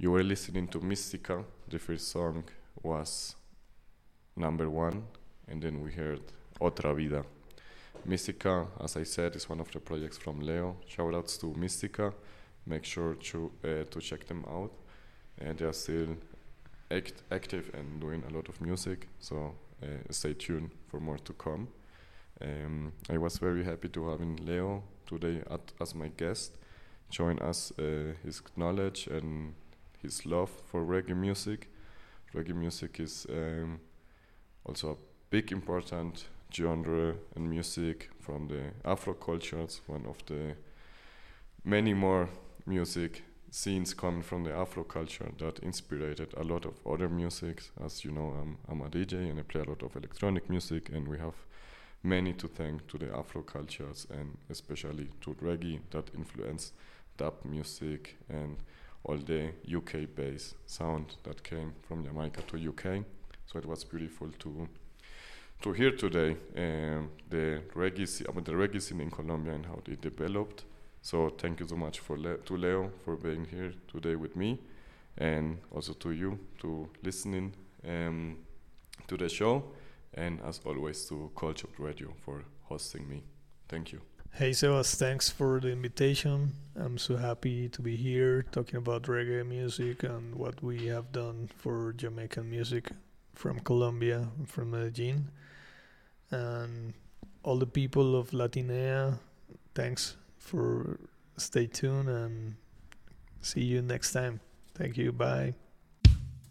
You were listening to Mystica. The first song was number one, and then we heard Otra Vida. Mystica, as I said, is one of the projects from Leo. Shoutouts to Mystica. Make sure to check them out. They are still active and doing a lot of music, so stay tuned for more to come. I was very happy to have Leo today as my guest, showing us his knowledge and his love for reggae music. Reggae music is also a big important genre and music from the Afro cultures, one of the many more music scenes coming from the Afro culture that inspired a lot of other music. As you know, I'm a DJ and I play a lot of electronic music, and we have many to thank to the Afro cultures and especially to reggae that influenced dub music and all the UK based sound that came from Jamaica to UK. So it was beautiful to hear today about the reggae scene in Colombia and how they developed. So thank you so much to Leo for being here today with me, and also to you to listening to the show, and as always to Culture Radio for hosting me. Thank you. Hey Sebas, thanks for the invitation. I'm so happy to be here talking about reggae music and what we have done for Jamaican music from Colombia, from Medellin. And all the people of Latinea, thanks for stay tuned and see you next time. Thank you. Bye.